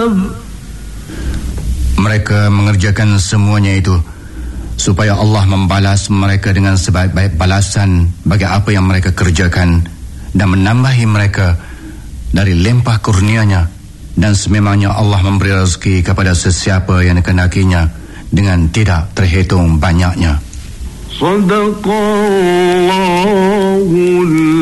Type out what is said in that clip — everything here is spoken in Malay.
Mereka mengerjakan semuanya itu supaya Allah membalas mereka dengan sebaik-baik balasan bagi apa yang mereka kerjakan dan menambahi mereka dari limpah kurnia-Nya, dan sememangnya Allah memberi rezeki kepada sesiapa yang dikehendakinya dengan tidak terhitung banyaknya. Sadaqallahul